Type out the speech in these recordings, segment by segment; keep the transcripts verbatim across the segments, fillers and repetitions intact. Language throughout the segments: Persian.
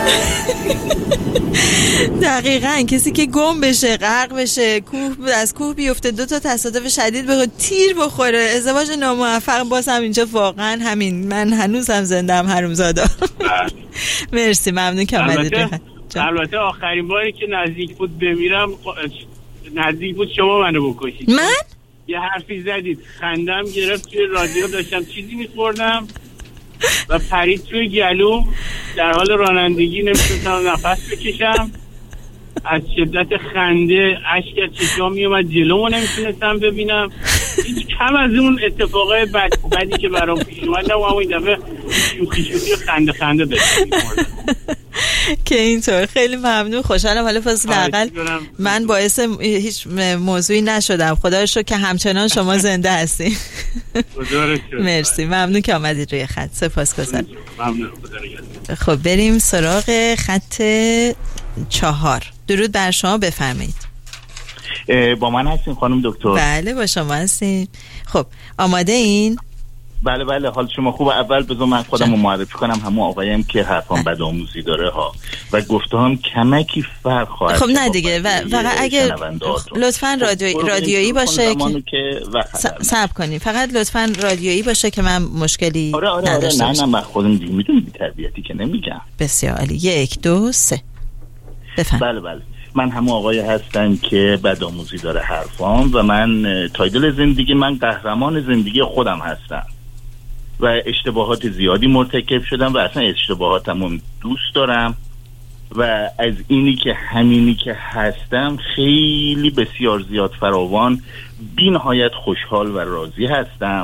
دقیقاً کسی که گم بشه، غرق بشه، کوه از کوه بیفته، دو تا تصادف شدید بخوره، تیر بخوره، ازدواج ناموفق، باز هم اینجا واقعاً همین. من هنوزم زنده‌ام حرومزادا. مرسی، ممنون که اومدید. البته آخرین باری که نزدیک بود بمیرم نزدیک بود شما منو بکشید. من؟ یه حرفی زدید خندم گرفت، توی رادیو داشتم چیزی میخوردم و پرید توی گلوم، در حال رانندگی نمیتونستم نفس بکشم، از شدت خنده اشک از چشام میومد جلومو نمیتونستم ببینم. هیچ کم از اون اتفاقای بد بدی که برام پیش اومد و این دفعه شوخی شوخی خنده خنده داشتم که اینطور. خیلی ممنون، خوشحالم. حالا فاصل لااقل من باعث هیچ موضوعی نشدم، خدا رو شکر که همچنان شما زنده هستی. مرسی، ممنون که آمدید روی خط. سپاسگزارم. ممنون. خب بریم سراغ خط چهار. درود بر شما، بفرمایید. با من هستین خانم دکتر؟ بله با شما هستیم. خب آماده این؟ بله بله، حال شما خوبه؟ اول بذار من خودم رو معرفی کنم. همون آقایم که حرفان بدآموزی داره ها و گفته هم کمکی فرق خواهد. خب نه دیگه، و فقط اگه لطفاً رادیو رادیویی باشه که صبر کنین، فقط لطفاً رادیویی باشه که من مشکلی آره آره آره نه نه من خودم دیگه میدونم بی تربیتی که نمیگم. بسیار عالی. یک دو سه بفهم. بله بله، من همون آقای هستم که بدآموزی داره حرفان و من تایتل زندگی من قهرمان زندگی خودم هستم و اشتباهات زیادی مرتکب شدم و اصلا اشتباهاتمو دوست دارم و از اینی که همینی که هستم خیلی بسیار زیاد فراوان بی نهایت خوشحال و راضی هستم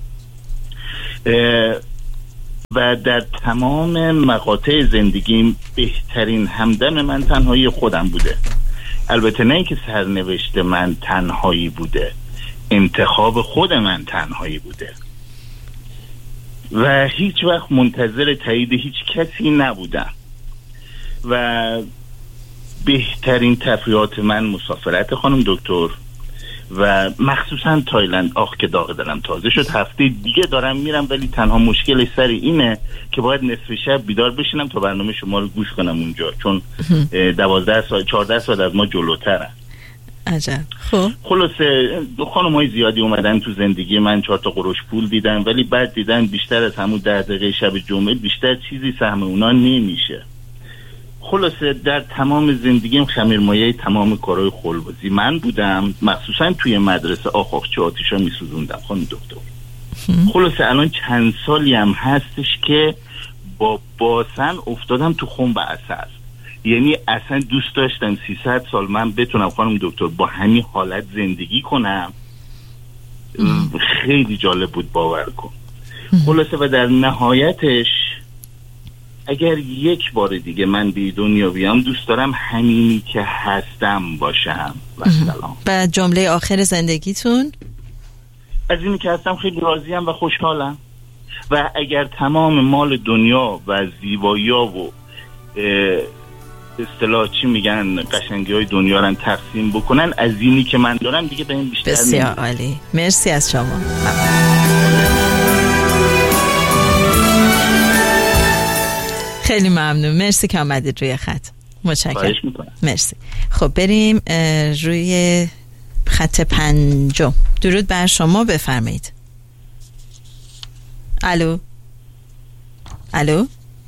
و در تمام مقاطع زندگیم بهترین همدم من تنهایی خودم بوده. البته نه اینکه سرنوشت من تنهایی بوده، انتخاب خود من تنهایی بوده و هیچ وقت منتظر تایید هیچ کسی نبودم و بهترین تفریحات من مسافرت خانم دکتر و مخصوصا تایلند. آخ که داغ دلم تازه شد، هفته دیگه دارم میرم ولی تنها مشکل سر اینه که باید نصف شب بیدار بشینم تا برنامه شما رو گوش کنم اونجا، چون دوازده ساعت چهارده ساعت از ما جلوترن. عجب. خب خلاصه خانم های زیادی اومدن تو زندگی من، چهار تا قروش پول دیدن ولی بعد دیدن بیشتر از همون ده دقیقه شب جمعه بیشتر چیزی سهم اونا نمیشه. خلاصه در تمام زندگیم خمیرمایه تمام کارهای خلوزی من بودم، مخصوصا توی مدرسه. آخ آخ چه آتیشا میسوزوندم خانم دکتر. خلاصه الان چند سالی هم هستش که با باسن افتادم تو خون و عسل. یعنی اصلا دوست داشتم سیصد سال من بتونم خانم دکتر با همین حالت زندگی کنم. خیلی جالب بود، باور کن. خلاصه و در نهایتش اگر یک بار دیگه من به دنیا بیام دوست دارم همینی که هستم باشم. و سلام. بعد جمله آخر زندگیتون؟ از اینی که هستم خیلی راضیم و خوشحالم و اگر تمام مال دنیا و زیبایی ها و اصطلاح چی میگن قشنگی های دنیا رو تقسیم بکنن از اینی که من دارم دیگه به این بیشتر. بسیار عالی، مرسی از شما. خیلی ممنون، مرسی که آمدید روی خط. متشکرم. مرسی. خب بریم روی خط پنجم. درود بر شما، بفرمایید. الو الو.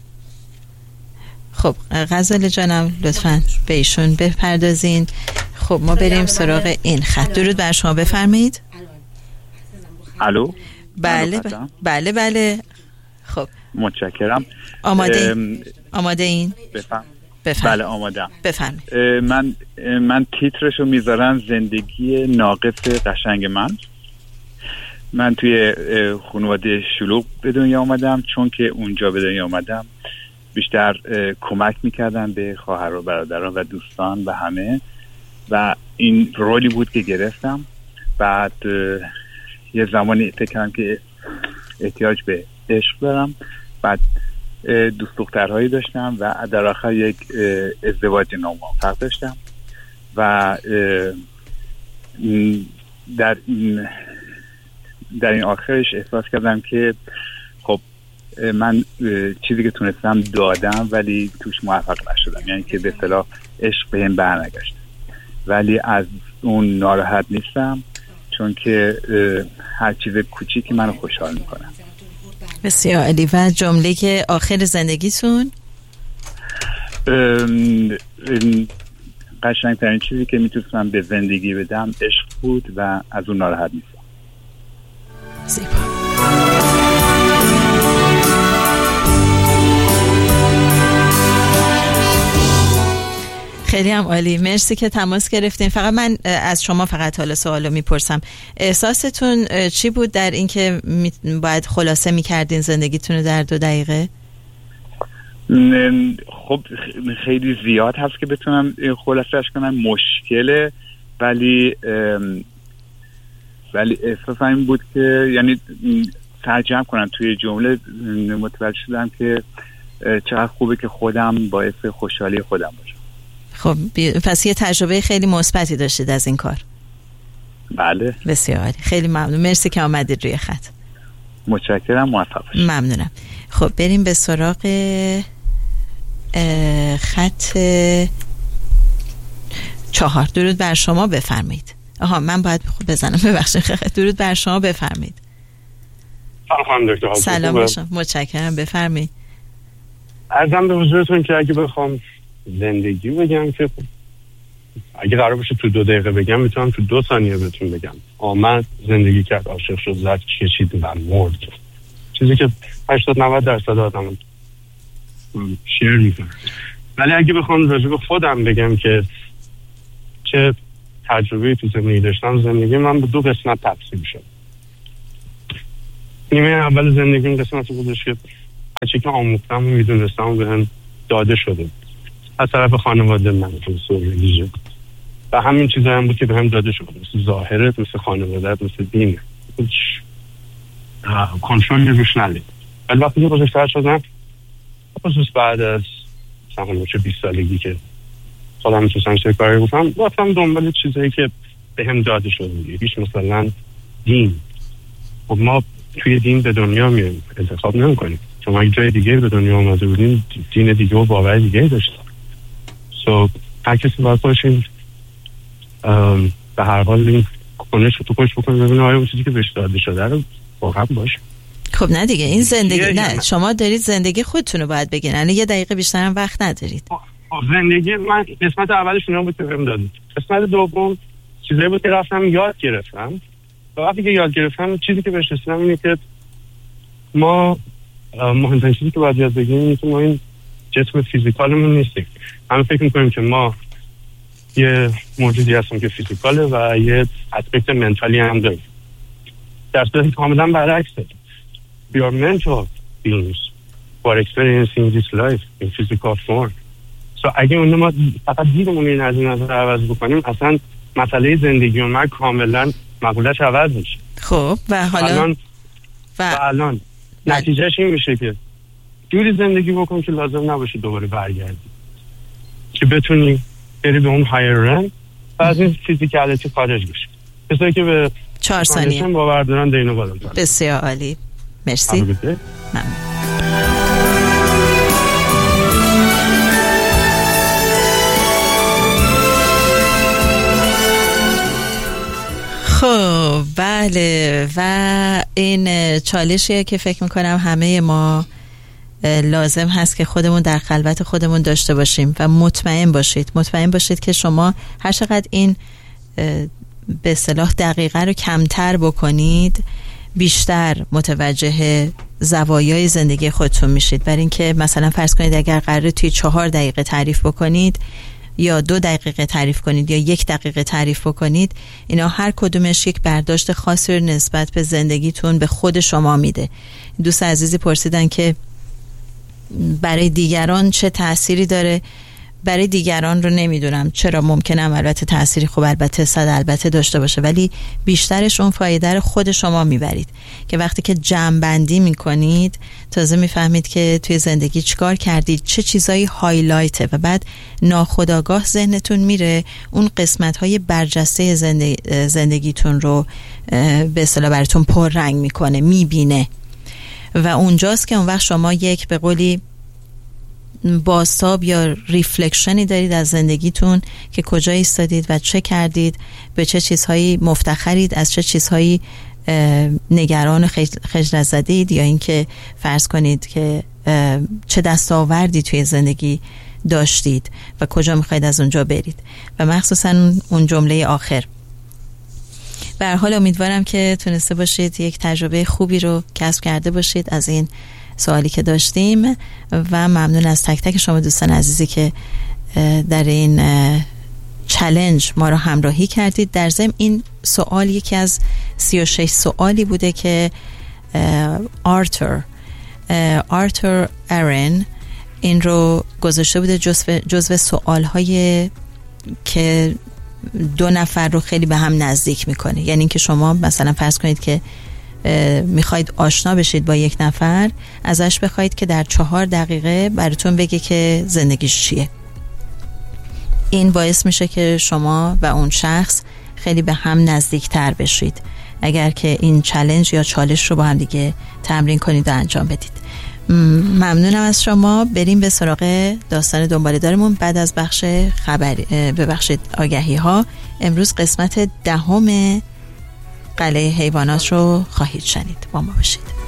خب غزل جانم لطفاً به ایشون بپردازین. خب ما بریم سراغ این خط. درود بر شما، بفرمایید. الو. بله بله بله. خب متشکرم. آماده ام... آماده این؟ بفهم. بفهم. بله آمادم. بفرمایید. من من تیترشو میذارم زندگی ناقص قشنگ من. من توی خانواده شلوغ به دنیا آمدم، چون که اونجا به دنیا آمدم بیشتر کمک میکردم به خواهر و برادران و دوستان و همه و این رولی بود که گرفتم. بعد یه زمانی فکر کردم که احتیاج به عشق دارم. بعد دوست دخترهایی داشتم و در آخر یک ازدواج ناموفق داشتم و در این در این آخرش احساس کردم که خب من چیزی که تونستم دادم ولی توش موفق نشدم، یعنی که به اصطلاح عشق بهم برنگشت، ولی از اون ناراحت نیستم چون که هر چیز کوچیکی منو خوشحال میکنه. بسیار عالی. و جمله که آخر زندگیتون؟ قشنگترین چیزی که میتونستم به زندگی بدم عشق بود و از اون ناراحت نیستم. زیبا. خیلی هم عالی. مرسی که تماس گرفتین. فقط من از شما فقط حالا سوالو میپرسم، احساستون چی بود در این که باید خلاصه میکردین زندگیتون رو در دو دقیقه؟ خب خیلی زیاد هست که بتونم خلاصش کنم، مشکله، ولی ولی احساس این بود که یعنی ترجمه کنم توی جمله متوجه شدم که چقدر خوبه که خودم باعث خوشحالی خودم باشم. خب پس یه تجربه خیلی مثبتی داشتید از این کار. بله. بسیار عالی. خیلی ممنون. مرسی که آمدید روی خط. متشکرم. موفق باشید. ممنونم. خب بریم به سراغ خط چهار. درود بر شما، بفرمایید. آها من باید بزنم، ببخشید. درود بر شما، بفرمایید. سلام دکتر. سلام باشم. متشکرم، بفرمایید. عرضم به حضورتون که اگه بخوام زندگی بگم که اگه قرار باشه تو دو دقیقه بگم میتونم تو دو ثانیه بهتون بگم. آمد، زندگی کرد، عاشق شد، زد کشید و مرد. چیزی که هشتاد نود درصد آدم شیر میکنه. ولی اگه بخوام راجع به خودم بگم که چه تجربه تو زندگی داشتم، زندگی من به دو قسمت تقسیم شد. نیمه اول زندگیم قسمتی بودش که هرچی که آموختم و میدونستم و بهم داده شده از طرف خانواده من، سوریه و همین چیزا هم بود که بهم داده شده، مثل ظاهرت، مثل خانوادهت، مثل دینت، هیچ کنترلی روش نداری. ولی وقتی که بزرگتر شدم، خصوص بعد از مثلا چه بیست سالگی که خودم میتونستم چه کاری بکنم، رفتم دنبال چیزایی که بهم داده شده. هیچ مثلا دین. خب ما توی دین به دنیا میایم، انتخاب نمی‌کنیم. شما اگه جای دیگه به دنیا اومده بودین، دین دیگه و باور دیگه داشتن. سو هر کسی باید خودشین به هر حال این کنش رو تو کنش بکنه، ببینه آیا اون چیزی که بهش داده شده رو واقعا باشه. خب نه دیگه این زندگی نه، شما دارید زندگی خودتون رو باید بگین، یعنی یه دقیقه بیشتر هم وقت ندارید. زندگی من قسمت اولش اینا بود که بهم دادید. قسمت دوم چیزایی بود که رفتم یاد گرفتم. و وقتی که یاد گرفتم چیزی که بهش رسیدم اینه که ما مهمترین چیزی که باید یاد بگیریم اینه که ما این جسم فیزیکالمون نیستیم. همه فکر میکنیم که ما یه موجودی هستیم که فیزیکاله و یه اسپکت منتالی هم داریم. در صورتی که کاملا برعکسه. We are mental beings who are experiencing this life in physical form. So اگه اون ما فقط دیدمون این از این نظر عوض بکنیم، اصلا مسئله زندگی و مرگ کاملا مقولش عوض میشه. خب و حالا الان و, و الان نتیجهش این میشه که جوری زندگی بکن که لازم نباشه دوباره برگردی، که بتونی بری به اون هایر رنگ و از این فیزیکالیتی خارج بشی. کسایی که به چهار ثانیه باور دارن دینو بالا دارن. بسیار عالی. مرسی. ممنون. خب بله، و این چالشیه که فکر میکنم همه ما لازم هست که خودمون در خلوت خودمون داشته باشیم و مطمئن باشید مطمئن باشید که شما هر چقدر این به اصطلاح دقیقه رو کمتر بکنید، بیشتر متوجه زوایای زندگی خودتون میشید. برای اینکه مثلا فرض کنید اگر قراره توی چهار دقیقه تعریف بکنید یا دو دقیقه تعریف کنید یا یک دقیقه تعریف بکنید، اینا هر کدومش یک برداشت خاصی رو نسبت به زندگیتون به خود شما میده. دوست عزیزی پرسیدن که برای دیگران چه تأثیری داره. برای دیگران رو نمیدونم چرا، ممکنه البته تأثیری خوب البته صد البته داشته باشه، ولی بیشترش اون فایده رو خود شما میبرید که وقتی که جمع بندی میکنید تازه میفهمید که توی زندگی چیکار کردید، چه چیزایی هایلایته و بعد ناخودآگاه ذهنتون میره اون قسمت های برجسته زندگی زندگیتون رو به اصطلاح براتون پررنگ میکنه، میبینه. و اونجاست که اون وقت شما یک به قولی بازتاب یا ریفلکشنی دارید از زندگیتون که کجا ایستادید و چه کردید، به چه چیزهایی مفتخرید، از چه چیزهایی نگران و خجل زدید، یا اینکه فرض کنید که چه دستاوردی توی زندگی داشتید و کجا میخواید از اونجا برید، و مخصوصا اون جمله آخر. به هر حال امیدوارم که تونسته باشید یک تجربه خوبی رو کسب کرده باشید از این سوالی که داشتیم، و ممنون از تک تک شما دوستان عزیزی که در این چالش ما رو همراهی کردید. در ضمن این سوال یکی از سی و شش سوالی بوده که آرتور آرتور ارن این رو گذاشته بوده جزو جزو سوال‌های که دو نفر رو خیلی به هم نزدیک میکنه. یعنی اینکه شما مثلا فرض کنید که میخواید آشنا بشید با یک نفر، ازش بخواید که در چهار دقیقه براتون بگه که زندگیش چیه. این باعث میشه که شما و اون شخص خیلی به هم نزدیکتر بشید اگر که این چالش یا چالش رو با هم دیگه تمرین کنید و انجام بدید. ممنونم از شما. بریم به سراغ داستان دنباله دارمون بعد از بخش خبری، ببخشید آگهی ها. امروز قسمت دهم قلعه حیوانات رو خواهید شنید. با ما باشید.